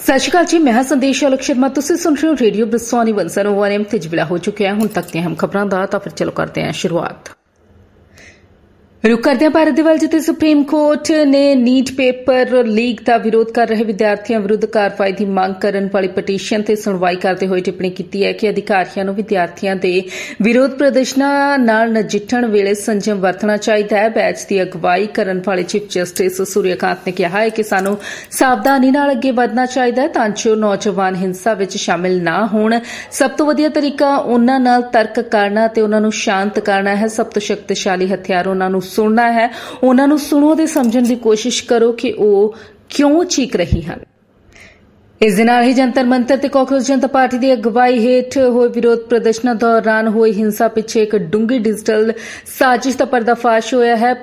ਸਤਿ ਸ਼੍ਰੀ ਅਕਾਲ ਜੀ, मैं ਹਾਂ ਸੰदेश ਆਲੋਕ शर्मा। ਤੁਸੀਂ ਸੁਣ ਰਹੇ ਹੋ ਰੇਡੀਓ ਬ੍ਰਿਸਵਾਨੀ 101 ਤੇ ਵੇਲਾ ਹੋ ਚੁੱਕਿਆ ਹੁਣ ਤੱਕ ਦੀਆਂ ਖਬਰਾਂ ਦਾ। ਤਾਂ ਫਿਰ ਚਲੋ ਕਰਦੇ ਹਾਂ ਸ਼ੁਰੂਆਤ। रुक करते हैं भारत दे वल, जिथे सुप्रीम कोर्ट ने नीट पेपर लीक का विरोध कर रहे विद्यार्थियों विरुद्ध कार्रवाई की मांग करने वाली पटीशन ते सुनवाई करते हुए टिप्पणी की है कि अधिकारियों नूं विद्यार्थियों के विरोध प्रदर्शनों नाल नजिठण वेले संयम वरतना चाहिए है। बैच की अगवाई करने वाले चीफ जस्टिस सूर्यकांत ने कहा है कि सानूं सावधानी नाल अगे वधना चाहिए तां जो नौजवान हिंसा विच शामिल ना होण। सब तो वधिया तरीका उन्हां नाल तर्क करना ते उन्हां नूं शांत करना है। सब तो शक्तिशाली हथियार उन्हां नूं सुनना है। उन्होंने सुनो ते समझण की कोशिश करो कि वह क्यों चीक रही हैं। इस दे नाल ही जंतर मंतर ते कांग्रेस जनता पार्टी की अगवाई हेठ होए विरोध प्रदर्शनों दौरान हुई हिंसा पिछे एक डूंगी डिजिटल साजिश का पर्दाफाश होया है।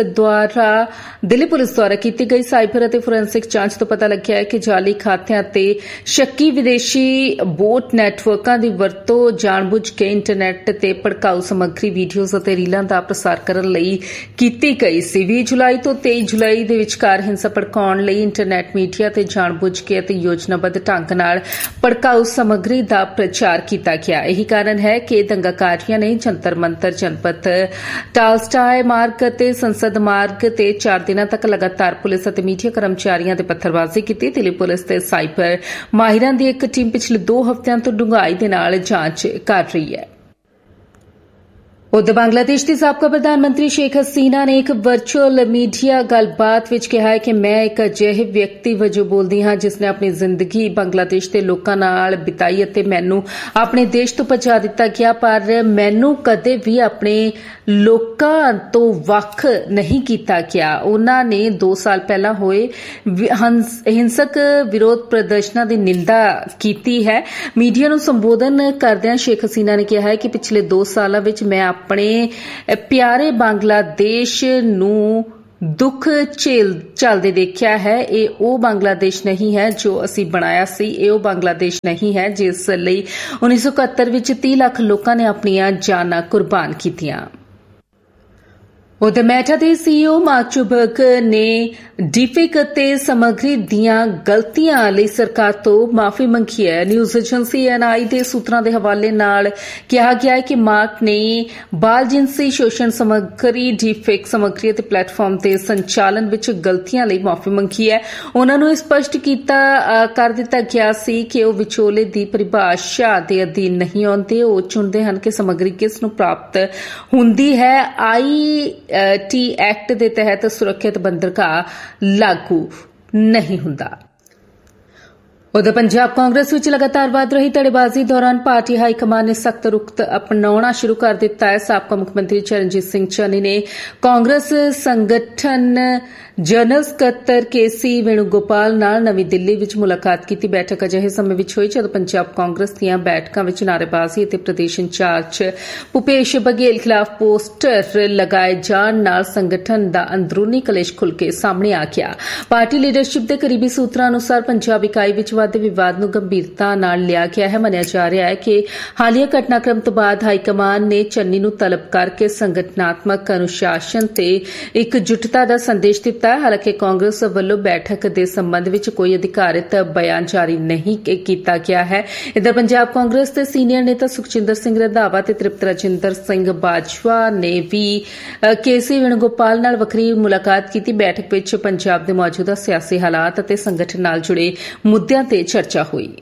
दिल्ली पुलिस द्वारा की गई साइबर और फोरेंसिक जांच तो पता लग्या है कि जाली खात्यां ते शक्की विदेशी बोट नैटवर्कां दी वरतों जानबुझ के इंटरनेट ते भड़काऊ समग्री वीडियोज़ और रीलां दा प्रसार करन लई कीती गई सी। 20 जुलाई तो 23 जुलाई दे विचकार हिंसा भड़काउण लई इंटरनेट मीडिया ते जानबुझ के ते योजनाबद्ध ढंग नाल भड़काऊ समग्री का प्रचार किया गया। यही कारण है कि दंगाकारियों ने जंतर मंतर जनपथ टालस्टाय मार्ग ते संसद मार्ग ते 4 दिनों तक लगातार पुलिस और मीडिया कर्मचारियों ते पत्थरबाजी की। दिल्ली पुलिस ते साइबर माहिरां दी एक टीम पिछले 2 हफ्तियां तो डूंघाई दे नाल जांच कर रही है। उधर बांग्लादेश की साबका प्रधानमंत्री शेख हसीना ने एक वर्चुअल मीडिया गलबात विच कहा है कि मैं एक अजिहे व्यक्ति वजों बोलदी हां जिसने अपनी जिंदगी बांग्लादेश के लोगों नाल बिताई अते मैनू अपने देश तो भजा दिता गया, पर मैनू कदे भी अपने लोकां तो वख नहीं किया गया। उन्होंने 2 साल पहला होए हिंसक विरोध प्रदर्शनों की निंदा की है। मीडिया नूं संबोधन करदिआं शेख हसीना ने कहा है कि पिछले 2 सालों विच मैं अपने प्यारे बांग्लादेश नूं दुख झेलदे देखिया है। ये ओ बांग्लादेश नहीं है जो असी बनाया सी, ये ओ बांग्लादेश नहीं है जिस लई 1971 विच 30 लाख लोगों ने अपनियां जानां कुर्बान कीतियां। उधर मेटा के सीईओ मार्क जुकरबर्ग ने डीफेक ते समग्री दियां गलतियां लई सरकार तो माफी मंगी है। न्यूज़ एजेंसी एनआई के सूत्रां दे हवाले नाल कहा गया है कि मार्क ने बाल जिनसी शोषण समग्री डीफेक समग्री ते प्लेटफॉर्म के संचालन विच गलतियां लई माफी मंगी है। उन्होंने स्पष्ट कर दिता गया सी कि वह विचोले की परिभाषा के अधीन नहीं आउंदे। वह चुनते हैं कि समग्री किस नूं प्राप्त हुंदी है। टी एक्ट के तहत सुरक्षित बंदरगाह लागू नहीं हुंदा। उधर पंजाब कांग्रेस विच लगातार वध रही धड़ेबाजी दौरान पार्टी हाईकमान ने सख्त रुख अपनाना शुरू कर दिता है। साबका मुख्यमंत्री चरणजीत सिंह चन्नी ने कांग्रेस संगठन जनरल सकत्तर केसी वेणुगोपाल नाल नवी दिल्ली विच मुलाकात की। बैठक अजिहे समय विच होई जद पंजाब कांग्रेस दीआं बैठकां विच नारेबाजी ते प्रदेश इंचार्ज भूपेश बघेल खिलाफ पोस्टर लगाए जाण नाल संगठन दा अंदरूनी कलेश खुल के सामने आ गया। पार्टी लीडरशिप दे करीबी सूत्रां अनुसार पंजाब इकाई विच वाधे विवाद नूं गंभीरता नाल लिया गया है। मन्निया जा रहा है कि हालिया घटनाक्रम तो बाद हाईकमान ने चन्नी नूं तलब करके संगठनात्मक अनुशासन ते एकजुटता दा संदेश दिता। हालांकि कांग्रेस वालों बैठक के संबंध में कोई अधिकारित बयान जारी नहीं किया गया है। इधर पंजाब कांग्रेस के सीनियर नेता सुखजिंदर सिंह रंधावा ते तृप्त राजिंदर सिंह बाजवा ने भी केसी वेणुगोपाल नाल वखरी मुलाकात की। बैठक में पंजाब के मौजूदा सियासी हालात और संगठन नाल जुड़े मुद्दों ते चर्चा हुई।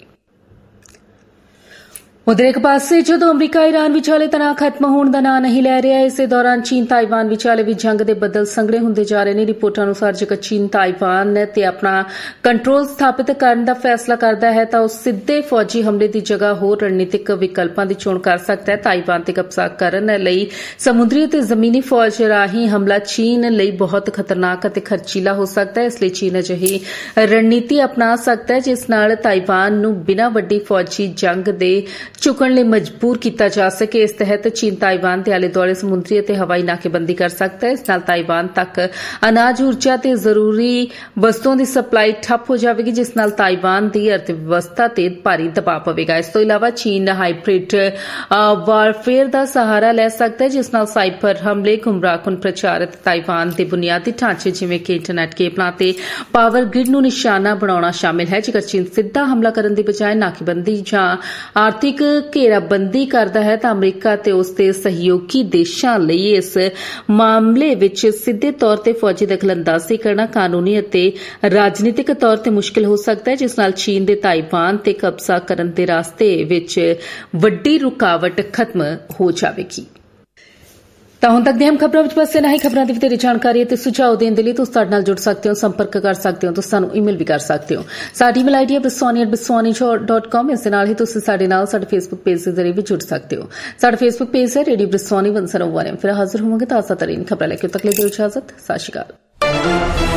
उधर एक पासे जो अमरीका ईरान विचाले तनाव खत्म होने का नां नहीं लै रहा, इस दौरान चीन ताइवान विचाले भी जंग के बदल संघने होंदे जा रहे हैं। रिपोर्टां अनुसार जेकर चीन ताइवान ते अपना कंट्रोल स्थापित करने का फैसला करता है तो सीधे फौजी हमले की जगह होर रणनीतिक विकल्पों की चोण कर सकता है। ताइवान ते कब्जा करने लई समुद्री ते जमीनी फौज राही हमला चीन लई बहुत खतरनाक और खर्चीला हो सकता है। इसलिए चीन अजिही रणनीति अपना सकता है जिस नाल ताइवान नूं बिना वड्डी फौजी जंग दे चुकण ਲਈ ਮਜਬੂਰ ਕੀਤਾ ਜਾ ਸਕੇ। ਇਸ ਤਹਿਤ ਚੀਨ ਤਾਈਵਾਨ ਦੇ ਆਲੇ ਦੁਆਲੇ ਸਮੁੰਦਰੀ ਅਤੇ ਹਵਾਈ ਨਾਕੇਬੰਦੀ ਕਰ ਸਕਦਾ ਹੈ। ਇਸ ਨਾਲ ਤਾਈਵਾਨ ਤੱਕ ਅਨਾਜ, ਊਰਜਾ ਤੇ ਜ਼ਰੂਰੀ ਵਸਤੂਆਂ ਦੀ ਸਪਲਾਈ ਠੱਪ ਹੋ ਜਾਵੇਗੀ, ਜਿਸ ਨਾਲ ਤਾਈਵਾਨ ਦੀ ਅਰਥ ਵਿਵਸਥਾ ਤੇ ਭਾਰੀ ਦਬਾਅ ਪਵੇਗਾ। ਇਸ ਤੋਂ ਇਲਾਵਾ ਚੀਨ ਹਾਈਬ੍ਰਿਡ ਵਾਰਫੇਅਰ ਦਾ ਸਹਾਰਾ ਲੈ ਸਕਦਾ ਹੈ, ਜਿਸ ਨਾਲ ਸਾਈਬਰ ਹਮਲੇ, ਗੁੰਮਰਾਹਕੁਨ ਪ੍ਰਚਾਰ ਅਤੇ ਤਾਈਵਾਨ ਦੇ ਬੁਨਿਆਦੀ ਢਾਂਚੇ ਜਿਵੇਂ ਕਿ ਇੰਟਰਨੈਟ ਕੇਬਲਾਂ ਤੇ ਪਾਵਰ ਗ੍ਰਿਡ ਨੂੰ ਨਿਸ਼ਾਨਾ ਬਣਾਉਣਾ ਸ਼ਾਮਿਲ ਹੈ। ਜੇਕਰ ਚੀਨ ਸਿੱਧਾ ਹਮਲਾ ਕਰਨ ਦੀ ਬਜਾਏ ਨਾਕੇਬੰਦੀ ਜਾਂ ਆਰਥਿਕ ਘੇਰਾਬੰਦੀ ਕਰਦਾ ਹੈ ਤਾਂ ਅਮਰੀਕਾ ਤੇ ਉਸ ਦੇ ਸਹਿਯੋਗੀ ਦੇਸ਼ਾਂ ਲਈ ਇਸ ਮਾਮਲੇ ਵਿੱਚ ਸਿੱਧੇ ਤੌਰ ਤੇ ਫੌਜੀ ਦਖਲਅੰਦਾਜ਼ੀ ਕਰਨਾ ਕਾਨੂੰਨੀ ਅਤੇ ਰਾਜਨੀਤਿਕ ਤੌਰ ਤੇ ਮੁਸ਼ਕਿਲ ਹੋ ਸਕਦਾ ਹੈ, ਜਿਸ ਨਾਲ ਚੀਨ ਦੇ ਤਾਈਵਾਨ ਤੇ ਕਬਜ਼ਾ ਕਰਨ ਦੇ ਰਾਸਤੇ ਵਿੱਚ ਵੱਡੀ ਰੁਕਾਵਟ ਖਤਮ ਹੋ ਜਾਵੇਗੀ। ਤਾਂ ਹੁਣ ਤੱਕ ਦੀਆਂ ਖਬਰਾਂ ਵਿੱਚ ਬਸ ਇਨਾ ਹੀ। ਖਬਰਾਂ ਦੀ ਵਧੇਰੇ ਜਾਣਕਾਰੀ ਅਤੇ ਸੁਝਾਅ ਦੇਣ ਦੇ ਲਈ ਤੁਸੀਂ ਸਾਡੇ ਨਾਲ ਜੁੜ ਸਕਦੇ ਹੋ, ਸੰਪਰਕ ਕਰ ਸਕਦੇ ਹੋ, ਤੁਸੀਂ ਸਾਨੂੰ ਈਮੇਲ ਵੀ ਕਰ ਸਕਦੇ ਹੋ। ਸਾਡੀ ਈਮੇਲ ਆਈਡੀ ਹੈ biswani@biswani.com। ਇਸ ਦੇ ਨਾਲ ਹੀ ਤੁਸੀਂ ਸਾਡੇ ਨਾਲ ਸਾਡੇ ਫੇਸਬੁੱਕ ਪੇਜ ਦੇ ਜ਼ਰੀਏ ਵੀ ਜੁੜ ਸਕਦੇ ਹੋ। ਸਾਡਾ ਫੇਸਬੁੱਕ ਪੇਜ ਹੈ ਰੇਡੀਓ ਬਿਸਵਾਨੀ 101 FM। ਫਿਰ ਹਾਜ਼ਰ ਹੋਵਾਂਗੇ ਤਾਜ਼ਾ ਤਰੀਨ ਖਬਰਾਂ ਲੈ ਕੇ। ਤੱਕ ਲਈ ਦਿਓ ਇਜਾਜ਼ਤ। ਸਤਿ ਸ਼੍ਰੀ ਅਕਾਲ।